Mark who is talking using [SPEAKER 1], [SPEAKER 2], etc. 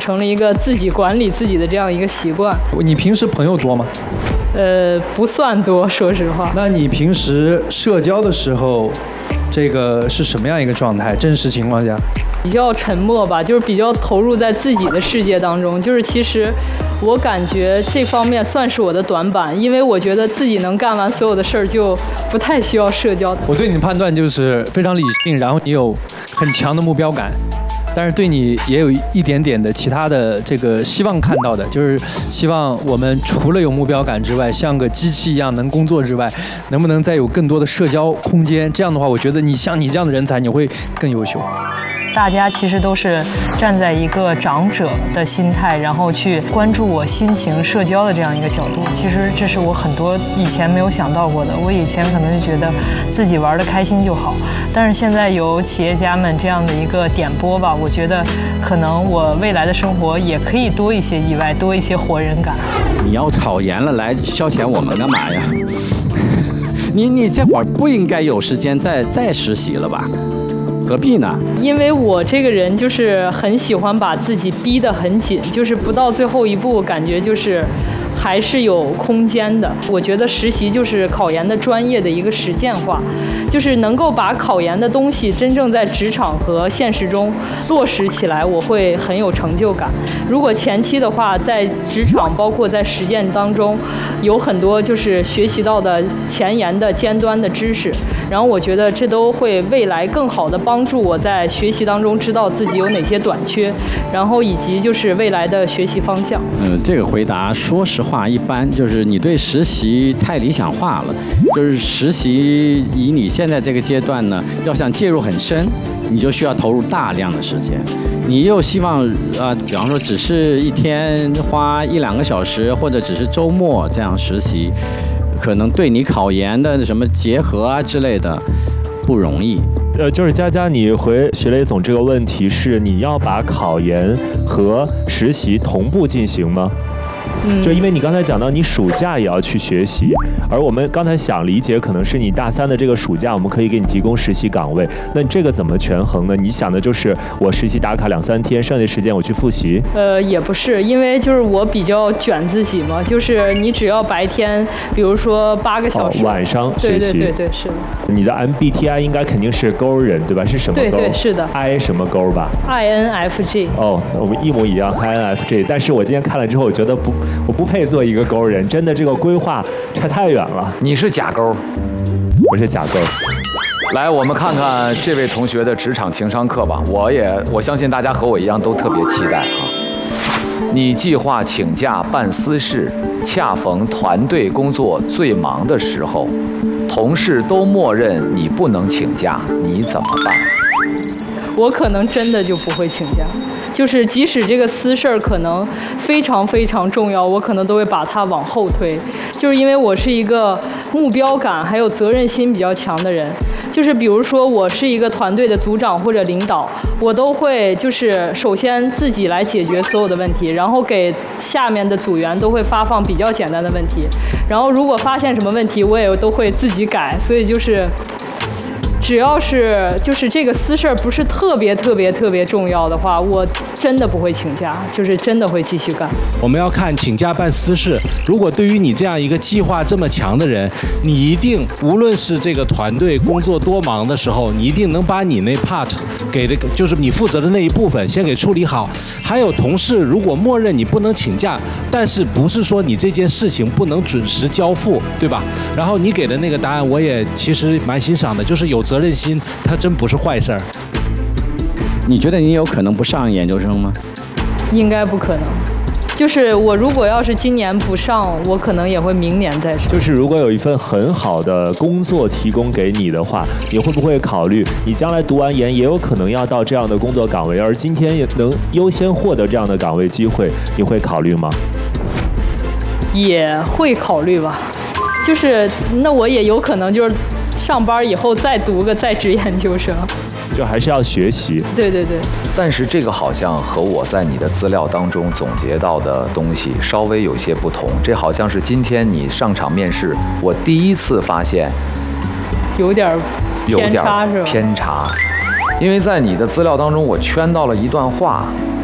[SPEAKER 1] 成了一个自己管理自己的这样一个习惯。
[SPEAKER 2] 你平时朋友多吗？
[SPEAKER 1] 不算多，说实话。
[SPEAKER 2] 那你平时社交的时候，这个是什么样一个状态？真实情况下？
[SPEAKER 1] 比较沉默吧，就是比较投入在自己的世界当中。就是其实我感觉这方面算是我的短板，因为我觉得自己能干完所有的事儿，就不太需要社交。
[SPEAKER 2] 我对你的判断就是非常理性，然后你有很强的目标感。但是对你也有一点点的其他的这个希望看到的，就是希望我们除了有目标感之外，像个机器一样能工作之外，能不能再有更多的社交空间？这样的话，我觉得你像你这样的人才，你会更优秀。
[SPEAKER 1] 大家其实都是站在一个长者的心态，然后去关注我心情、社交的这样一个角度。其实这是我很多以前没有想到过的。我以前可能就觉得自己玩得开心就好，但是现在有企业家们这样的一个点拨吧，我觉得可能我未来的生活也可以多一些意外，多一些活人感。
[SPEAKER 3] 你要考研了来消遣我们干嘛呀？你这会儿不应该有时间再实习了吧？何必呢？
[SPEAKER 1] 因为我这个人就是很喜欢把自己逼得很紧，就是不到最后一步，感觉就是还是有空间的。我觉得实习就是考研的专业的一个实践化，就是能够把考研的东西真正在职场和现实中落实起来，我会很有成就感。如果前期的话，在职场包括在实践当中，有很多就是学习到的前沿的尖端的知识，然后我觉得这都会未来更好的帮助我在学习当中知道自己有哪些短缺，然后以及就是未来的学习方向。
[SPEAKER 3] 这个回答说实话一般，就是你对实习太理想化了。就是实习以你现在这个阶段呢，要想介入很深，你就需要投入大量的时间。你又希望比方说只是一天花1-2个小时，或者只是周末这样实习，可能对你考研的什么结合啊之类的不容易。
[SPEAKER 4] 就是佳佳，你回徐雷总这个问题是你要把考研和实习同步进行吗？就因为你刚才讲到你暑假也要去学习，而我们刚才想理解可能是你大3的这个暑假我们可以给你提供实习岗位，那这个怎么权衡呢？你想的就是我实习打卡2-3天，剩下的时间我去复习？也
[SPEAKER 1] 不是，因为就是我比较卷自己嘛，就是你只要白天比如说8个小时，
[SPEAKER 4] 晚上学习。
[SPEAKER 1] 对，是的。
[SPEAKER 4] 你的 MBTI 应该肯定是勾人对吧？是什么勾？
[SPEAKER 1] 对，是的。
[SPEAKER 4] I 什么勾吧？
[SPEAKER 1] INFJ。
[SPEAKER 4] 我们一模一样 INFJ， 但是我今天看了之后我觉得我不配做一个勾人，真的这个规划差太远了。
[SPEAKER 5] 你是甲勾，
[SPEAKER 4] 我是甲勾。
[SPEAKER 5] 来，我们看看这位同学的职场情商课吧。我相信大家和我一样都特别期待啊。你计划请假办私事，恰逢团队工作最忙的时候，同事都默认你不能请假，你怎么办？
[SPEAKER 1] 我可能真的就不会请假。就是即使这个私事儿可能非常非常重要，我可能都会把它往后推，就是因为我是一个目标感还有责任心比较强的人。就是比如说我是一个团队的组长或者领导，我都会就是首先自己来解决所有的问题，然后给下面的组员都会发放比较简单的问题，然后如果发现什么问题我也都会自己改。所以就是只要是就是这个私事儿不是特别重要的话，我真的不会请假，就是真的会继续干。
[SPEAKER 6] 我们要看请假办私事，如果对于你这样一个计划这么强的人，你一定无论是这个团队工作多忙的时候，你一定能把你那 part 给这个就是你负责的那一部分先给处理好。还有同事如果默认你不能请假，但是不是说你这件事情不能准时交付，对吧？然后你给的那个答案我也其实蛮欣赏的，就是有责任心，它真不是坏事儿。
[SPEAKER 3] 你觉得你有可能不上研究生吗？
[SPEAKER 1] 应该不可能。就是我如果要是今年不上，我可能也会明年再上。
[SPEAKER 4] 就是如果有一份很好的工作提供给你的话，你会不会考虑你将来读完研也有可能要到这样的工作岗位，而今天也能优先获得这样的岗位机会，你会考虑吗？
[SPEAKER 1] 也会考虑吧。就是那我也有可能就是上班以后再读个在职研究生。
[SPEAKER 4] 就还是要学习。
[SPEAKER 1] 对。
[SPEAKER 5] 但是这个好像和我在你的资料当中总结到的东西稍微有些不同。这好像是今天你上场面试，我第一次发现
[SPEAKER 1] 有点偏差是吧？
[SPEAKER 5] 偏差，因为在你的资料当中我圈到了一段话，